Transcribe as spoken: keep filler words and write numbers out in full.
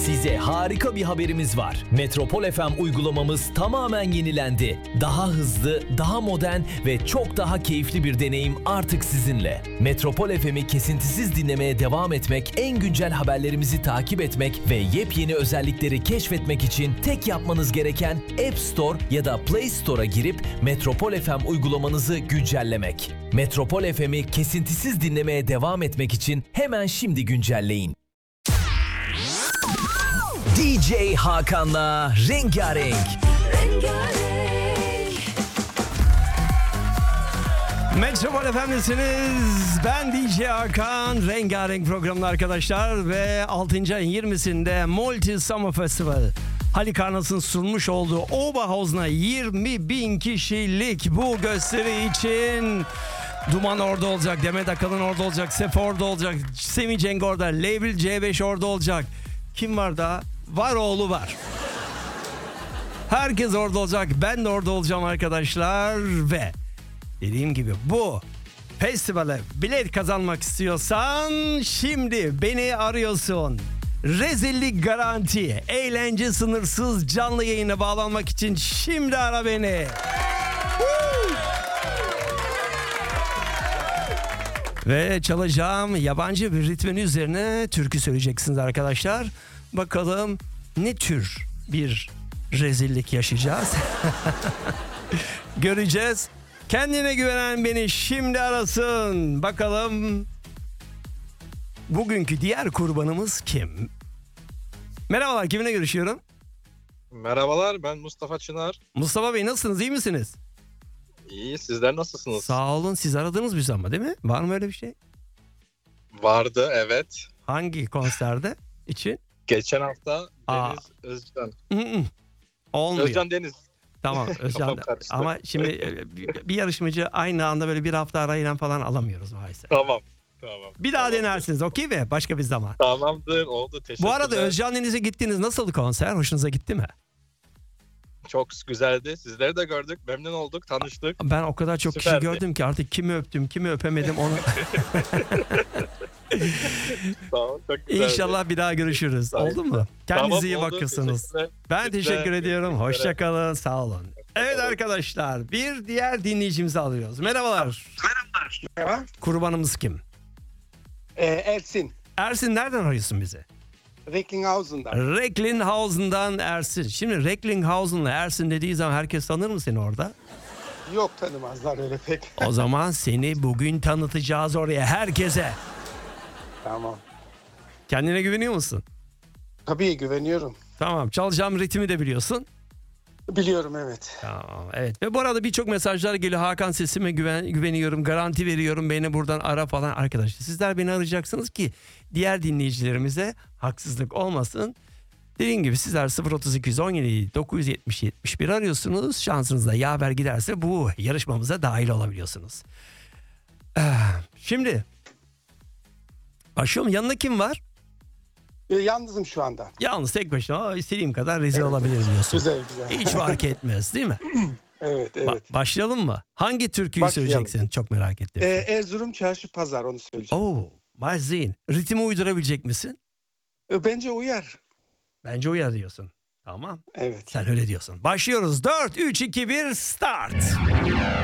Size harika bir haberimiz var. Metropol F M uygulamamız tamamen yenilendi. Daha hızlı, daha modern ve çok daha keyifli bir deneyim artık sizinle. Metropol F M'i kesintisiz dinlemeye devam etmek, en güncel haberlerimizi takip etmek ve yepyeni özellikleri keşfetmek için tek yapmanız gereken App Store ya da Play Store'a girip Metropol F M uygulamanızı güncellemek. Metropol F M'i kesintisiz dinlemeye devam etmek için hemen şimdi güncelleyin. D J Hakan'la Rengarenk. Metropol F M'desiniz. Ben D J Hakan. Rengarenk programında arkadaşlar ve altıncı ayın yirmisinde Multi Summer Festival Halikarnas'ın sunmuş olduğu Oberhausen'a yirmi bin kişilik bu gösteri için Duman orada olacak, Demet Akalın orada olacak, Sefa orada olacak, Semih Cenk orada, Label C beş orada olacak. Kim var daha? Varoğlu var. Herkes orada olacak. Ben de orada olacağım arkadaşlar ve dediğim gibi bu festivale bilet kazanmak istiyorsan şimdi beni arıyorsun. Rezillik garanti, eğlence sınırsız, canlı yayına bağlanmak için şimdi ara beni. Ve çalacağım yabancı bir ritmin üzerine türkü söyleyeceksiniz arkadaşlar. Bakalım ne tür bir rezillik yaşayacağız. Göreceğiz. Kendine güvenen beni şimdi arasın. Bakalım bugünkü diğer kurbanımız kim? Merhabalar, kiminle görüşüyorum? Merhabalar, ben Mustafa Çınar. Mustafa Bey, nasılsınız, iyi misiniz? İyi, sizler nasılsınız? Sağ olun, siz aradınız bizi ama değil mi? Var mı öyle bir şey? Vardı, evet. Hangi konserde için? Geçen hafta Aa. Deniz Özcan. Hı-hı. Olmuyor. Özcan Deniz. Tamam Özcan. Ama şimdi bir yarışmacı aynı anda böyle bir hafta arayla falan alamıyoruz maalesef. Tamam. Tamam. Bir daha Tamam. denersiniz, okey mi? Başka bir zaman. Tamamdır, oldu. Teşekkürler. Bu arada Özcan Deniz'e gittiniz. Nasıldı konser? Hoşunuza gitti mi? Çok güzeldi. Sizleri de gördük. Memnun olduk. Tanıştık. Ben o kadar çok Süperdi. kişi gördüm ki artık kimi öptüm, kimi öpemedim onu. Tamam, çok güzeldi. İnşallah bir daha görüşürüz. Tamam. Oldu mu? Kendinize Tamam, iyi oldu. bakıyorsunuz. Teşekkürler. Ben Lütfen. teşekkür ediyorum. Görüşmek üzere. Hoşça kalın. Sağ olun. Evet arkadaşlar, bir diğer dinleyicimizi alıyoruz. Merhabalar. Merhaba. Kurbanımız kim? Ee, Ersin. Ersin, nereden arıyorsun bizi? Recklinghausen'dan. Recklinghausen'dan Ersin. Şimdi Recklinghausen'la Ersin dediği zaman herkes tanır mı seni orada? Yok, tanımazlar öyle pek. O zaman seni bugün tanıtacağız oraya herkese. Tamam. Kendine güveniyor musun? Tabii güveniyorum. Tamam, çalacağım ritmi de biliyorsun. Biliyorum, evet. Tamam, evet. Ve bu arada birçok mesajlar geliyor. Hakan, sesime güven, güveniyorum, garanti veriyorum, beni buradan ara falan. Arkadaşlar sizler beni arayacaksınız ki diğer dinleyicilerimize haksızlık olmasın. Dediğim gibi sizler sıfır otuz iki on yedi dokuz yetmiş yetmiş bir arıyorsunuz. Şansınızda yaver giderse bu yarışmamıza dahil olabiliyorsunuz. Ee, şimdi başlıyorum. Yanında kim var? Ee, yalnızım şu anda. Yalnız tek başına. Aa, istediğim kadar rezil olabilirim diyorsun. Güzel güzel. Hiç fark etmez değil mi? Evet Ba- evet. başlayalım mı? Hangi türküyü Başlayalım. söyleyeceksin? Çok merak ettim. Ee, Erzurum Çarşı Pazar, onu söyleyeceğim. Oo, Mazin. Ritmi uydurabilecek misin? Ee, bence uyar. Bence uyar diyorsun. Tamam. Evet. Sen öyle diyorsun. Başlıyoruz. dört, üç, iki, bir, start.